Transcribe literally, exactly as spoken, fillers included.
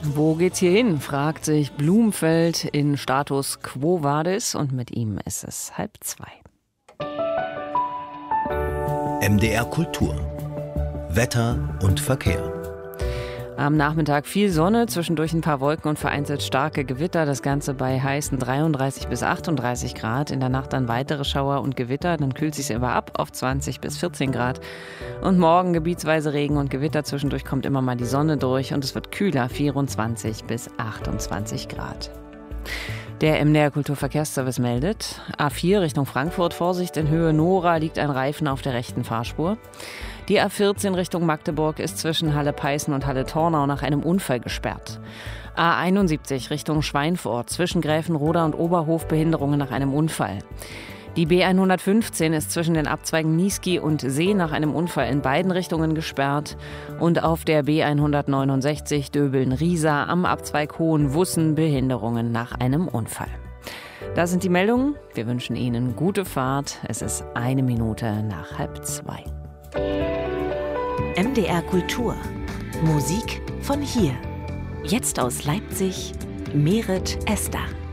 Wo geht's hier hin, fragt sich Blumfeld in Status Quo Vadis und mit ihm ist es halb zwei. M D R Kultur. Wetter und Verkehr. Am Nachmittag viel Sonne, zwischendurch ein paar Wolken und vereinzelt starke Gewitter. Das Ganze bei heißen dreiunddreißig bis achtunddreißig Grad. In der Nacht dann weitere Schauer und Gewitter. Dann kühlt es sich aber ab auf zwanzig bis vierzehn Grad. Und morgen gebietsweise Regen und Gewitter. Zwischendurch kommt immer mal die Sonne durch und es wird kühler, vierundzwanzig bis achtundzwanzig Grad. Der M D R Kulturverkehrsservice meldet: A vier Richtung Frankfurt, Vorsicht, in Höhe Nora liegt ein Reifen auf der rechten Fahrspur. Die A vierzehn Richtung Magdeburg ist zwischen Halle-Peißen und Halle-Tornau nach einem Unfall gesperrt. A einundsiebzig Richtung Schweinfurt, zwischen Gräfenroda und Oberhof Behinderungen nach einem Unfall. Die B hundertfünfzehn ist zwischen den Abzweigen Niesky und See nach einem Unfall in beiden Richtungen gesperrt. Und auf der B hundertneunundsechzig Döbeln-Riesa am Abzweig Hohenwussen Behinderungen nach einem Unfall. Das sind die Meldungen. Wir wünschen Ihnen gute Fahrt. Es ist eine Minute nach halb zwei. M D R Kultur. Musik von hier. Jetzt aus Leipzig, Merit Esther.